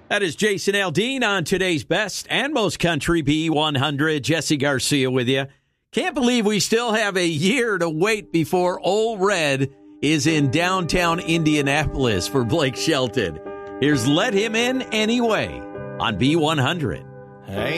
That is Jason Aldean on today's Best and Most Country B100. Jesse Garcia with you. Can't believe we still have a year to wait before Ole Red is in downtown Indianapolis for Blake Shelton. Here's Let Him In Anyway on B100. Hey.